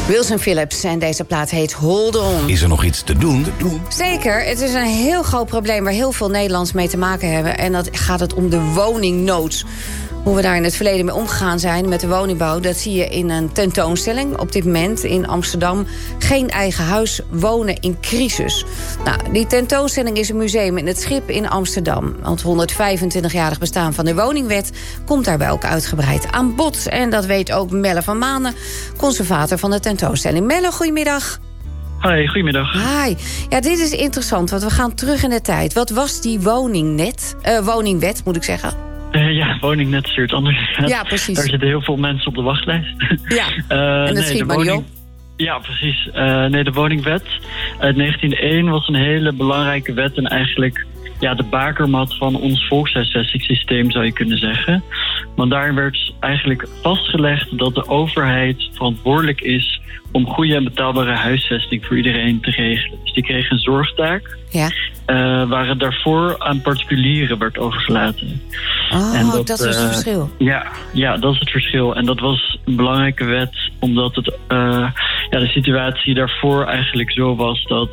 Wilson Phillips en deze plaat heet Hold On. Is er nog iets te doen? Zeker, het is een heel groot probleem waar heel veel Nederlanders mee te maken hebben. En dat gaat het om de woningnood. Hoe we daar in het verleden mee omgegaan zijn met de woningbouw, dat zie je in een tentoonstelling op dit moment in Amsterdam. Geen eigen huis, wonen in crisis. Nou, die tentoonstelling is een museum in het Schip in Amsterdam. Het 125-jarig bestaan van de woningwet komt daarbij ook uitgebreid aan bod. En dat weet ook Melle van Manen, conservator van de tentoonstelling. Melle, goedemiddag. Hoi, goedemiddag. Hi. Ja, dit is interessant, want we gaan terug in de tijd. Wat was die woningwet, moet ik zeggen? Ja, woningnet is weer het anders. Ja, precies. Daar zitten heel veel mensen op de wachtlijst. Ja, en dat schiet maar niet op. Ja, precies. De woningwet uit 1901 was een hele belangrijke wet en eigenlijk de bakermat van ons volkshuisvestingssysteem, zou je kunnen zeggen. Want daarin werd eigenlijk vastgelegd dat de overheid verantwoordelijk is om goede en betaalbare huisvesting voor iedereen te regelen. Dus die kregen een zorgtaak, waar het daarvoor aan particulieren werd overgelaten. Oh, en dat is het verschil. Ja, dat is het verschil. En dat was een belangrijke wet, omdat het de situatie daarvoor eigenlijk zo was dat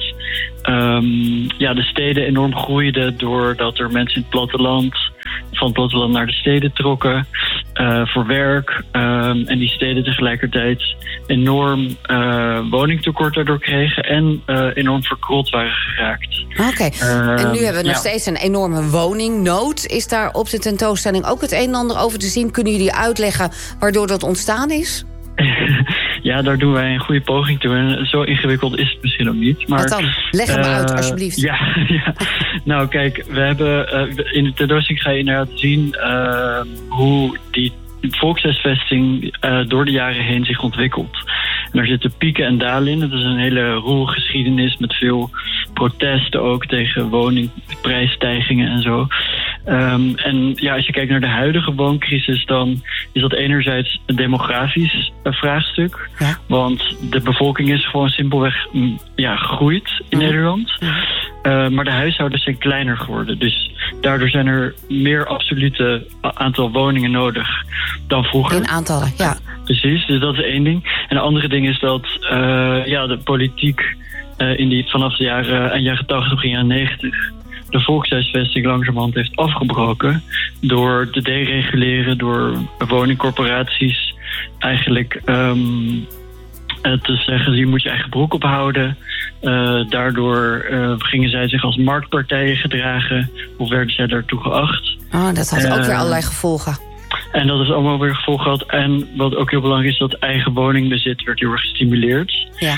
de steden enorm groeiden doordat er mensen in het platteland, van het platteland naar de steden trokken voor werk. En die steden tegelijkertijd enorm woningtekort daardoor kregen en enorm verkrot waren geraakt. Oké. En nu hebben we nog steeds een enorme woningnood. Is daar op de tentoonstelling ook het een en ander over te zien? Kunnen jullie uitleggen waardoor dat ontstaan is? Ja, daar doen wij een goede poging toe. En zo ingewikkeld is het misschien ook niet. Maar, wat dan? Leg hem uit, alsjeblieft. Ja. Nou, kijk, we hebben in de tentoonstelling ga je inderdaad zien hoe die volkshuisvesting door de jaren heen zich ontwikkelt. En daar zitten pieken en dalen in. Het is een hele roerige geschiedenis met veel protesten ook tegen woningprijsstijgingen en zo. Als je kijkt naar de huidige wooncrisis, dan is dat enerzijds een demografisch vraagstuk. Ja. Want de bevolking is gewoon simpelweg gegroeid in Nederland. Maar de huishoudens zijn kleiner geworden. Dus daardoor zijn er meer absolute aantal woningen nodig dan vroeger. In aantallen, ja. Precies, dus dat is één ding. En de andere ding is dat de politiek vanaf de jaren 80 tot jaren 90... de volkshuisvesting langzamerhand heeft afgebroken door te dereguleren, door woningcorporaties eigenlijk te zeggen, je moet je eigen broek ophouden. Daardoor gingen zij zich als marktpartijen gedragen, of werden zij daartoe geacht. Oh, dat had ook weer allerlei gevolgen. En dat is allemaal weer gevolg gehad. En wat ook heel belangrijk is, dat eigen woningbezit werd heel erg gestimuleerd. Ja.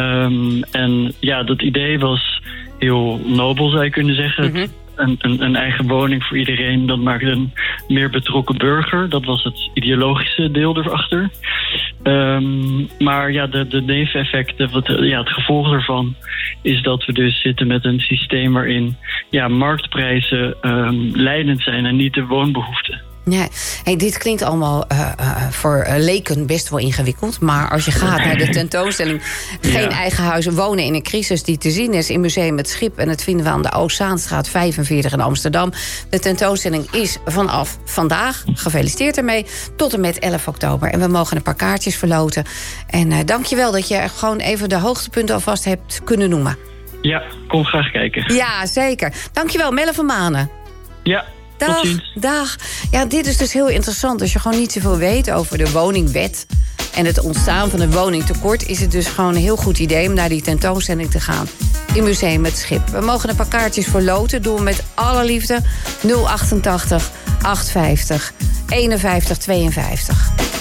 Dat idee was heel nobel, zou je kunnen zeggen. Mm-hmm. Een eigen woning voor iedereen, dat maakte een meer betrokken burger. Dat was het ideologische deel erachter. Maar de neveneffecten, het gevolg daarvan is dat we dus zitten met een systeem waarin marktprijzen leidend zijn en niet de woonbehoeften. Ja, dit klinkt allemaal voor leken best wel ingewikkeld. Maar als je gaat naar de tentoonstelling Geen eigen huis, wonen in een crisis, die te zien is in Museum Het Schip. En dat vinden we aan de Oostzaanstraat 45 in Amsterdam. De tentoonstelling is vanaf vandaag, gefeliciteerd ermee, tot en met 11 oktober. En we mogen een paar kaartjes verloten. En dankjewel dat je gewoon even de hoogtepunten alvast hebt kunnen noemen. Ja, kom graag kijken. Ja, zeker. Dankjewel, Melle van Manen. Ja. Dag. Ja, dit is dus heel interessant. Als je gewoon niet zoveel weet over de woningwet en het ontstaan van een woningtekort, is het dus gewoon een heel goed idee om naar die tentoonstelling te gaan in Museum Het Schip. We mogen een paar kaartjes verloten. Doen we met alle liefde. 088 850 51 52.